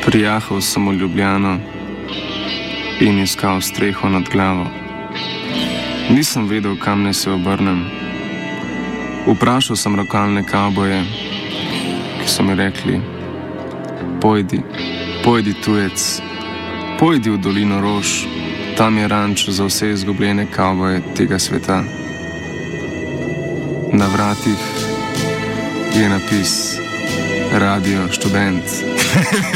Prijahal sem v Ljubljano in iskal streho nad glavo. Nisem vedel, kam naj se obrnem. Vprašal sem lokalne kavboje, ki so mi rekli: pojdi tujec, pojdi v dolino rož, tam je ranč za vse izgubljene kavboje tega sveta. Na vratih je napis Radio Študent.